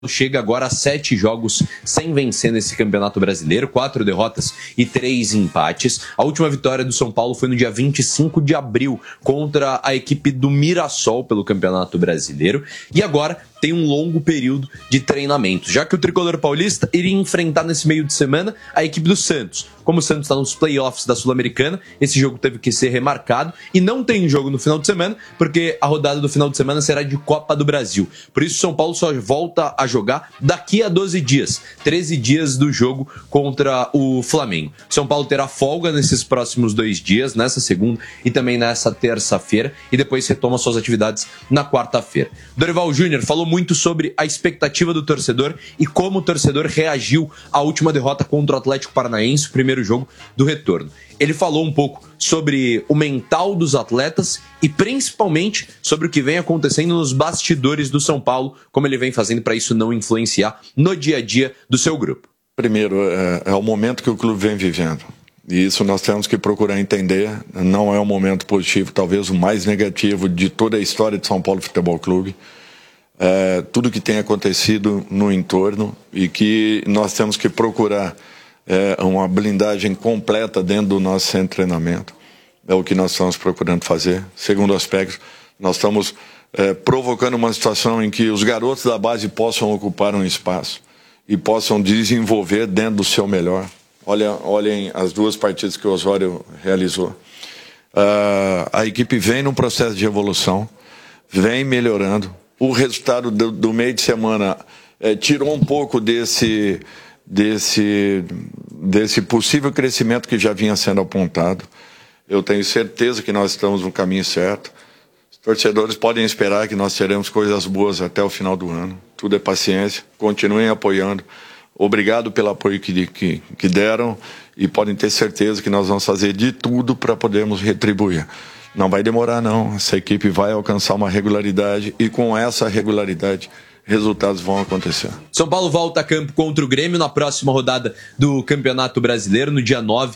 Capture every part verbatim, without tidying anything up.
chega agora a sete jogos sem vencer nesse Campeonato Brasileiro, quatro derrotas e três empates. A última vitória do São Paulo foi no dia vinte e cinco de abril contra a equipe do Mirassol pelo Campeonato Brasileiro. E agora tem um longo período de treinamento, já que o tricolor paulista iria enfrentar nesse meio de semana a equipe do Santos. Como o Santos está nos playoffs da Sul-Americana, esse jogo teve que ser remarcado e não tem jogo no final de semana, porque a rodada do final de semana será de Copa do Brasil. Por isso, o São Paulo só volta a jogar daqui a doze dias, treze dias do jogo contra o Flamengo. São Paulo terá folga nesses próximos dois dias, nessa segunda e também nessa terça-feira, e depois retoma suas atividades na quarta-feira. Dorival Júnior falou muito sobre a expectativa do torcedor e como o torcedor reagiu à última derrota contra o Atlético Paranaense, o primeiro jogo do retorno. Ele falou um pouco sobre o mental dos atletas e principalmente sobre o que vem acontecendo nos bastidores do São Paulo, como ele vem fazendo para isso não influenciar no dia a dia do seu grupo. Primeiro, é, é o momento que o clube vem vivendo. E isso nós temos que procurar entender. Não é um momento positivo, talvez o mais negativo de toda a história de São Paulo Futebol Clube. É, tudo que tem acontecido no entorno e que nós temos que procurar é, uma blindagem completa dentro do nosso centro de treinamento. É o que nós estamos procurando fazer. Segundo aspecto, nós estamos é, provocando uma situação em que os garotos da base possam ocupar um espaço e possam desenvolver dentro do seu melhor. Olha, olhem as duas partidas que o Osório realizou. Uh, a equipe vem num processo de evolução, vem melhorando. O resultado do, do meio de semana é, tirou um pouco desse, desse, desse possível crescimento que já vinha sendo apontado. Eu tenho certeza que nós estamos no caminho certo. Os torcedores podem esperar que nós teremos coisas boas até o final do ano. Tudo é paciência. Continuem apoiando. Obrigado pelo apoio que, que, que deram e podem ter certeza que nós vamos fazer de tudo para podermos retribuir. Não vai demorar, não. Essa equipe vai alcançar uma regularidade e com essa regularidade resultados vão acontecer. São Paulo volta a campo contra o Grêmio na próxima rodada do Campeonato Brasileiro, no dia nove,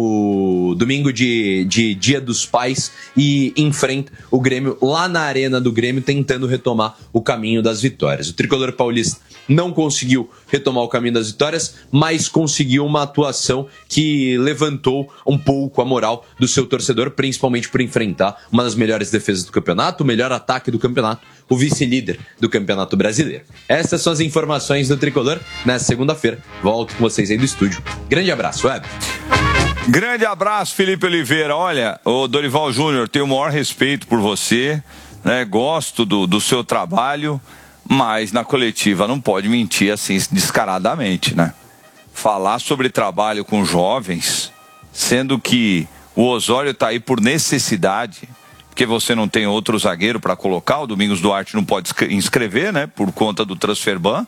no domingo de, de Dia dos Pais, e enfrenta o Grêmio lá na Arena do Grêmio, tentando retomar o caminho das vitórias. O tricolor paulista não conseguiu retomar o caminho das vitórias, mas conseguiu uma atuação que levantou um pouco a moral do seu torcedor, principalmente por enfrentar uma das melhores defesas do campeonato, o melhor ataque do campeonato, o vice-líder do Campeonato Brasileiro. Essas são as informações do tricolor nessa segunda-feira. Volto com vocês aí do estúdio. Grande abraço, Web. Grande abraço, Felipe Oliveira. Olha, o Dorival Júnior, tenho o maior respeito por você, né? Gosto do, do seu trabalho, mas na coletiva não pode mentir assim descaradamente, né? Falar sobre trabalho com jovens, sendo que o Osório está aí por necessidade, porque você não tem outro zagueiro para colocar, o Domingos Duarte não pode inscrever, né, por conta do transferban.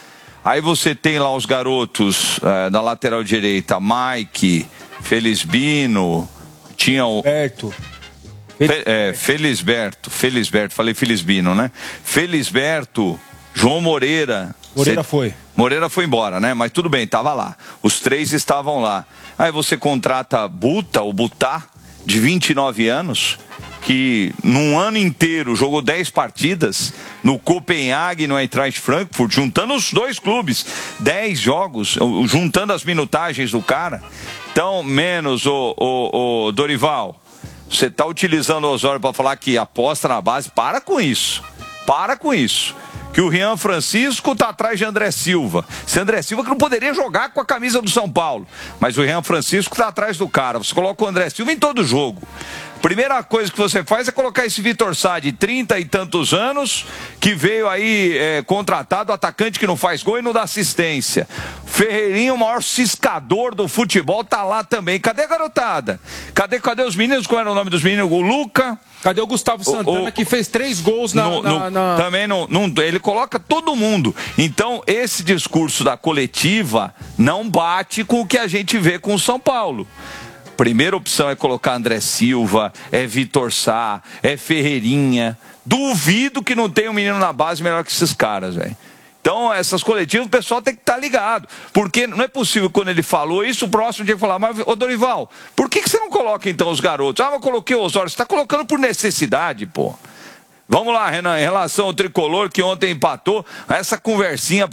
Aí você tem lá os garotos é, na lateral direita, Mike, Felisbino, tinha o... Berto. Fe, é, Felisberto, Felisberto, falei Felisbino, né? Felisberto, João Moreira. Moreira cê, foi. Moreira foi embora, né? Mas tudo bem, tava lá. Os três estavam lá. Aí você contrata Buta, o Butá, de vinte e nove anos, que num ano inteiro jogou dez partidas no Copenhague, no Eintracht Frankfurt, juntando os dois clubes, dez jogos, juntando as minutagens do cara. Então, menos o, o, o Dorival, você está utilizando o Osório para falar que aposta na base, para com isso, para com isso. Que o Rian Francisco está atrás de André Silva. Esse André Silva que não poderia jogar com a camisa do São Paulo, mas o Rian Francisco está atrás do cara. Você coloca o André Silva em todo jogo. Primeira coisa que você faz é colocar esse Vitor Sá de trinta e tantos anos, que veio aí é, contratado, atacante que não faz gol e não dá assistência. Ferreirinho, o maior ciscador do futebol, tá lá também. Cadê a garotada? Cadê, cadê os meninos? Qual era o nome dos meninos? O Luca? Cadê o Gustavo Santana, o, o, que fez três gols na... No, na, no, na... Também não, não... Ele coloca todo mundo. Então, esse discurso da coletiva não bate com o que a gente vê com o São Paulo. Primeira opção é colocar André Silva, é Vitor Sá, é Ferreirinha. Duvido que não tenha um menino na base melhor que esses caras, velho. Então, essas coletivas, o pessoal tem que estar ligado. Porque não é possível, quando ele falou isso, o próximo dia falar, mas, ô Dorival, por que, que você não coloca, então, os garotos? Ah, mas eu coloquei o Osório. Você está colocando por necessidade, pô. Vamos lá, Renan, em relação ao Tricolor que ontem empatou, essa conversinha